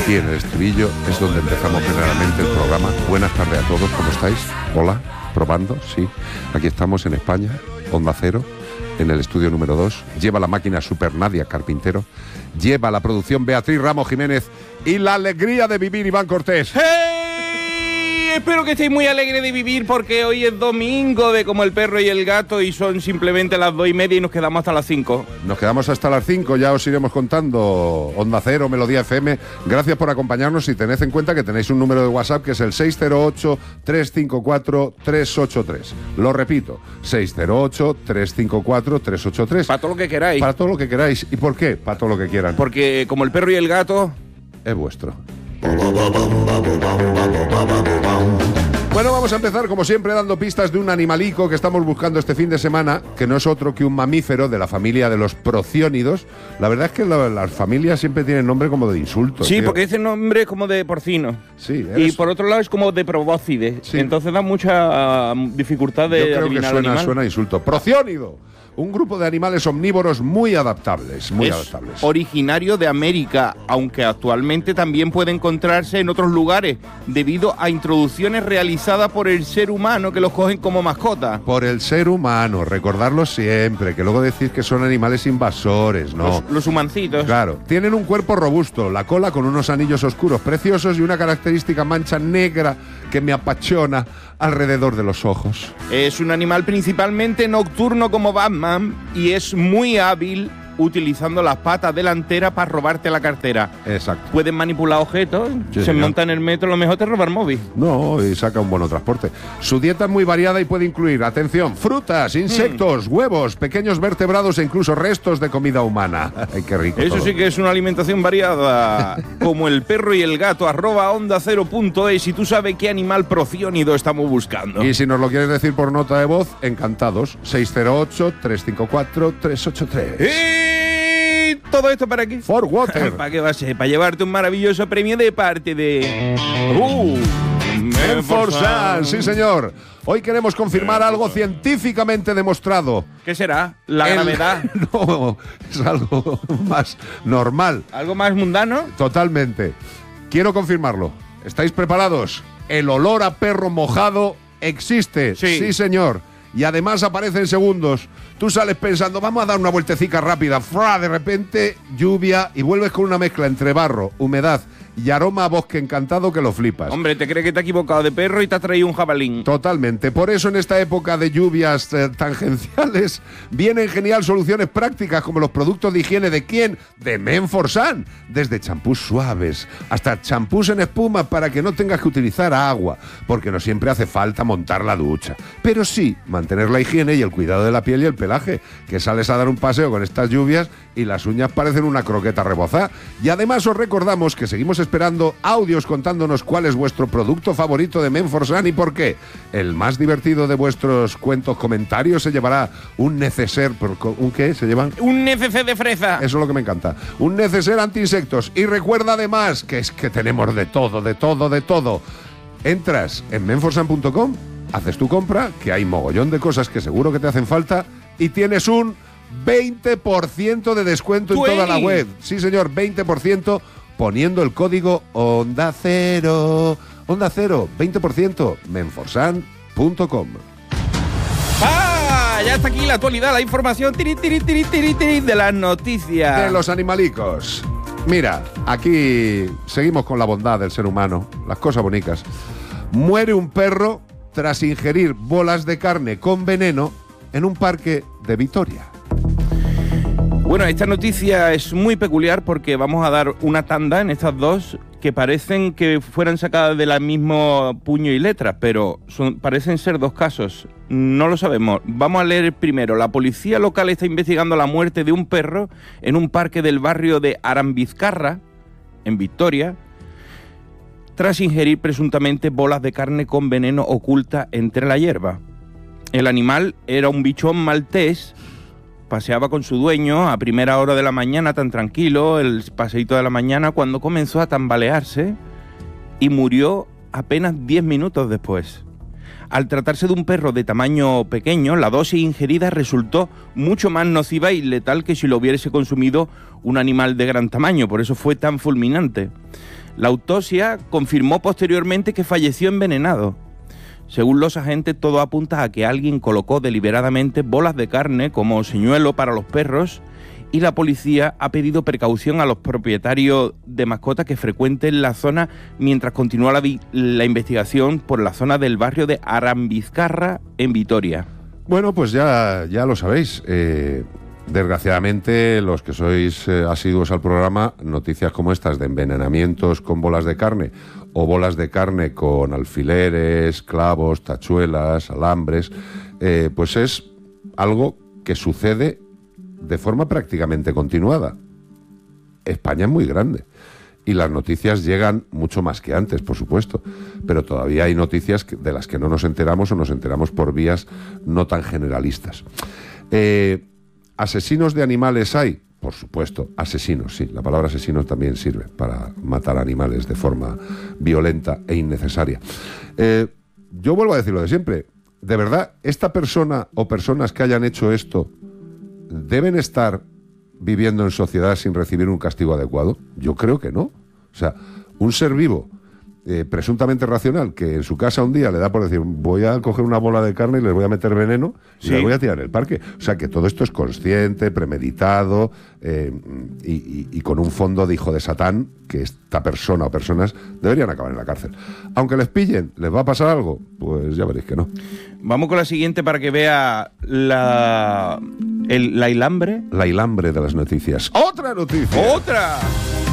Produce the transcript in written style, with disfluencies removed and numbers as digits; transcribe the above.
aquí en el estribillo es donde empezamos generalmente el programa. Buenas tardes a todos, ¿cómo estáis? Hola, probando, sí. Aquí estamos en España, Onda Cero, en el estudio número 2. Lleva la máquina Super Nadia Carpintero. Lleva la producción Beatriz Ramos Jiménez y la alegría de vivir Iván Cortés. ¡Hey! Espero que estéis muy alegres de vivir porque hoy es domingo de Como el Perro y el Gato y son simplemente las 2:30 y nos quedamos hasta las 5. Nos quedamos hasta las 5, ya os iremos contando. Onda Cero, Melodía FM, gracias por acompañarnos y tened en cuenta que tenéis un número de WhatsApp que es el 608-354-383. Lo repito, 608-354-383. Para todo lo que queráis. Para todo lo que queráis. ¿Y por qué? Para todo lo que quieran. Porque Como el Perro y el Gato es vuestro. Bueno, vamos a empezar como siempre dando pistas de un animalico que estamos buscando este fin de semana, que no es otro que un mamífero de la familia de los prociónidos. La verdad es que las familias siempre tienen nombre como de insulto. Sí, tío. porque ese nombre es como de porcino. Sí, y por otro lado es como de probóscide. Sí. Entonces da mucha dificultad de Yo creo que adivinar el animal. suena a insulto. Prociónido. Un grupo de animales omnívoros muy adaptables, muy adaptables. Originario de América, aunque actualmente también puede encontrarse en otros lugares, debido a introducciones realizadas por el ser humano que los cogen como mascota. Por el ser humano, recordarlo siempre, que luego decís que son animales invasores, ¿no? Los humancitos. Claro, tienen un cuerpo robusto, la cola con unos anillos oscuros preciosos y una característica mancha negra que me apachona alrededor de los ojos. Es un animal principalmente nocturno como Batman y es muy hábil utilizando las patas delanteras para robarte la cartera. Exacto. Pueden manipular objetos, Sí, se señor. monta en el metro, lo mejor te robar móvil. No, y saca un buen transporte. Su dieta es muy variada y puede incluir, atención, frutas, insectos, huevos, pequeños vertebrados e incluso restos de comida humana. Ay, qué rico. Eso todo. sí que es una alimentación variada. Como el perro y el gato, @ondacero.es, y tú sabes qué animal prociónido estamos buscando. Y si nos lo quieres decir por nota de voz, encantados. 608-354-383. ¿Y todo esto para qué? For Water. ¿Para qué va a ser? Para llevarte un maravilloso premio de parte de... Menforsan, sí señor. Hoy queremos confirmar algo científicamente demostrado. ¿Qué será? La gravedad. No, es algo más normal. ¿Algo más mundano? Totalmente. Quiero confirmarlo. ¿Estáis preparados? El olor a perro mojado existe. Sí. Señor. Y además aparece en segundos. Tú sales pensando, vamos a dar una vueltecica rápida. ¡Fra! De repente, lluvia y vuelves con una mezcla entre barro, humedad y aroma a bosque encantado que lo flipas. Hombre, te crees que te has equivocado de perro y te has traído un jabalín. Totalmente. Por eso en esta época de lluvias tangenciales vienen genial soluciones prácticas como los productos de higiene de ¿quién? De Menforsan. Desde champús suaves hasta champús en espuma para que no tengas que utilizar agua, porque no siempre hace falta montar la ducha. Pero sí mantener la higiene y el cuidado de la piel y el pelaje, que sales a dar un paseo con estas lluvias y las uñas parecen una croqueta rebozada. Y además os recordamos que seguimos esperando audios contándonos cuál es vuestro producto favorito de Menforsan y por qué. El más divertido de vuestros cuentos comentarios se llevará un neceser. ¿Un qué se llevan? Un neceser de fresa. Eso es lo que me encanta. Un neceser anti-insectos. Y recuerda además que es que tenemos de todo, de todo, de todo. Entras en menforsan.com, haces tu compra, que hay mogollón de cosas que seguro que te hacen falta, y tienes un 20% de descuento en toda la web. Sí, señor, 20% poniendo el código Onda Cero. Onda Cero, 20%, menforsan.com. ¡Ah! Ya está aquí la actualidad, la información tiri, de las noticias. De los animalicos. Mira, aquí seguimos con la bondad del ser humano, las cosas bonitas. Muere un perro tras ingerir bolas de carne con veneno en un parque de Vitoria. Bueno, esta noticia es muy peculiar porque vamos a dar una tanda en estas dos que parecen que fueran sacadas de la misma puño y letra, pero parecen ser dos casos. No lo sabemos. Vamos a leer primero. La policía local está investigando la muerte de un perro en un parque del barrio de Arambizcarra, en Vitoria, tras ingerir presuntamente bolas de carne con veneno oculta entre la hierba. El animal era un bichón maltés. Paseaba con su dueño a primera hora de la mañana, tan tranquilo, el paseíto de la mañana, cuando comenzó a tambalearse y murió apenas 10 minutos después. Al tratarse de un perro de tamaño pequeño, la dosis ingerida resultó mucho más nociva y letal que si lo hubiese consumido un animal de gran tamaño, por eso fue tan fulminante. La autopsia confirmó posteriormente que falleció envenenado. Según los agentes, todo apunta a que alguien colocó deliberadamente bolas de carne como señuelo para los perros, y la policía ha pedido precaución a los propietarios de mascotas que frecuenten la zona mientras continúa la investigación por la zona del barrio de Arambizkarra, en Vitoria. Bueno, pues ya lo sabéis. Desgraciadamente, los que sois asiduos al programa, noticias como estas de envenenamientos con bolas de carne o bolas de carne con alfileres, clavos, tachuelas, alambres, pues es algo que sucede de forma prácticamente continuada. España es muy grande y las noticias llegan mucho más que antes, por supuesto, pero todavía hay noticias de las que no nos enteramos o nos enteramos por vías no tan generalistas. ¿Asesinos de animales hay? Por supuesto, asesinos, sí. La palabra asesinos también sirve para matar animales de forma violenta e innecesaria. Yo vuelvo a decir lo de siempre. ¿De verdad esta persona o personas que hayan hecho esto deben estar viviendo en sociedad sin recibir un castigo adecuado? Yo creo que no. O sea, un ser vivo presuntamente racional que en su casa un día le da por decir voy a coger una bola de carne y les voy a meter veneno y les voy a tirar en el parque. O sea, que todo esto es consciente, premeditado y con un fondo de hijo de Satán, que esta persona o personas deberían acabar en la cárcel. Aunque les pillen, ¿les va a pasar algo? Pues ya veréis que no. Vamos con la siguiente para que vea la hilambre. La hilambre de las noticias. ¡Otra noticia! ¡Otra!